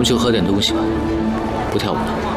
们去喝点东西吧，不跳舞了。